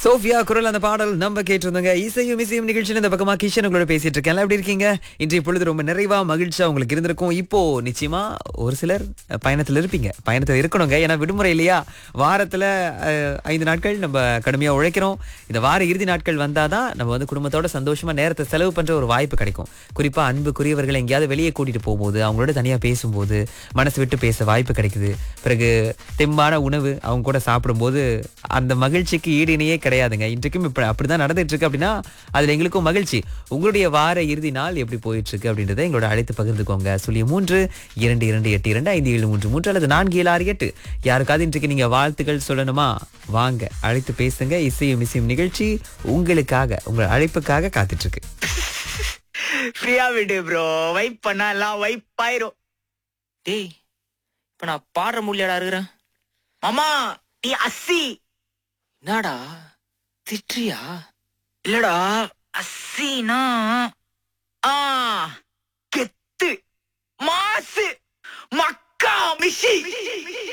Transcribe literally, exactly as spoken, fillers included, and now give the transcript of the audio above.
Sofia குரல் அந்த பாடல் நம்ம கேட்டிருந்தோங்க. இசையும் இசையும் நிகழ்ச்சியில் இந்த பக்கமா கிஷன் உங்களோட பேசிட்டு இருக்கேன். எப்படி இருக்கீங்க? இன்றைய பொழுது ரொம்ப நிறைவா மகிழ்ச்சியா உங்களுக்கு இருந்திருக்கும். இப்போ நிச்சயமா ஒரு சிலர் பயணத்துல இருப்பீங்க, பயணத்துல இருக்கணுங்க. ஏன்னா விடுமுறை இல்லையா? வாரத்துல அஹ், ஐந்து நாட்கள் நம்ம கடுமையா உழைக்கிறோம். இந்த வார இறுதி நாட்கள் வந்தாதான் நம்ம வந்து குடும்பத்தோட சந்தோஷமா நேரத்தை செலவு பண்ற ஒரு வாய்ப்பு கிடைக்கும். குறிப்பா அன்புக்குரியவர்களை எங்கேயாவது வெளியே கூட்டிட்டு போகும்போது, அவங்களோட தனியா பேசும்போது மனசு விட்டு பேச வாய்ப்பு கிடைக்குது. பிறகு தெம்பான உணவு அவங்க கூட சாப்பிடும்போது அந்த மகிழ்ச்சிக்கு ஈடு இணையே கிடையாதுங்க. இன்றைக்கும் இப்ப அப்படிதான் நடந்துட்டு இருக்கு. அப்படின்னா அதுல எங்களுக்கும் மகிழ்ச்சி. உங்களுடைய வார இறுதி நாள் எப்படி போயிட்டு இருக்கு அப்படின்றத எங்களோட அழைத்து பகிர்ந்துக்கோங்க. சொல்லி மூன்று இரண்டு இரண்டு எட்டு இரண்டு ஐந்து ஏழு மூன்று மூன்று அல்லது நான்கு ஏழு ஆறு எட்டு. யாருக்காவது இன்றைக்கு நீங்க வாழ்த்துக்கள் சொல்லணுமா? வாங்க அழைத்து பேசுங்க. இசையும் இசையும் நிகழ்ச்சி உங்களுக்காக, உங்கள் அழைப்புக்காக காத்துட்டு இருக்கு. ஃப்ரீயா விடு ப்ரோ. வைப் பண்ணா எல்லாம் வைப் ஆயிரும். டேய், இப்ப நான் பாடுற முடியாடா இருக்கிறேன். மாமா நீ அஸ்ஸி. என்னடா திட்றியா? இல்லடா, அஸ்ஸினா ஆ கெத்து மாசு மக்கா மிஷி